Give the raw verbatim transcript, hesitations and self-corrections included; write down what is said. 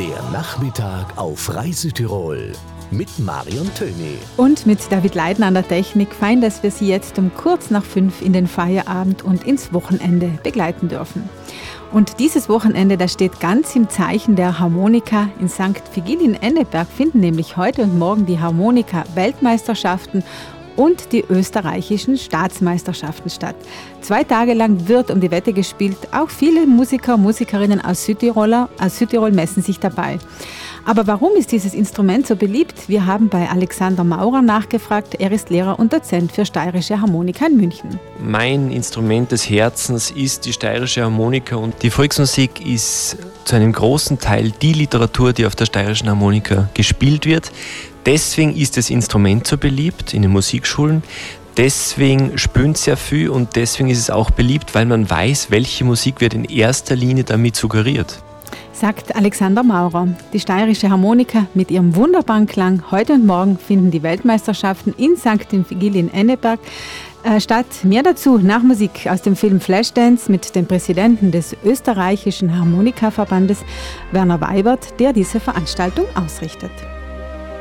Der Nachmittag auf Reise Tirol mit Marion Töni. Und mit David Leitner an der Technik. Fein, dass wir Sie jetzt um kurz nach fünf in den Feierabend und ins Wochenende begleiten dürfen. Und dieses Wochenende, das steht ganz im Zeichen der Harmonika. In Sankt Vigilien-Enneberg finden nämlich heute und morgen die Harmonika-Weltmeisterschaften und die österreichischen Staatsmeisterschaften statt. Zwei Tage lang wird um die Wette gespielt. Auch viele Musiker und Musikerinnen aus Südtiroler, aus Südtirol messen sich dabei. Aber warum ist dieses Instrument so beliebt? Wir haben bei Alexander Maurer nachgefragt. Er ist Lehrer und Dozent für steirische Harmonika in München. Mein Instrument des Herzens ist die steirische Harmonika und die Volksmusik ist zu einem großen Teil die Literatur, die auf der steirischen Harmonika gespielt wird. Deswegen ist das Instrument so beliebt in den Musikschulen. Deswegen spielen sehr viel und deswegen ist es auch beliebt, weil man weiß, welche Musik wird in erster Linie damit suggeriert. Sagt Alexander Maurer. Die steirische Harmonika mit ihrem wunderbaren Klang. Heute und morgen finden die Weltmeisterschaften in Sankt Vigilien-Enneberg äh, statt. Mehr dazu nach Musik aus dem Film Flashdance mit dem Präsidenten des österreichischen Harmonikaverbandes Werner Weibert, der diese Veranstaltung ausrichtet.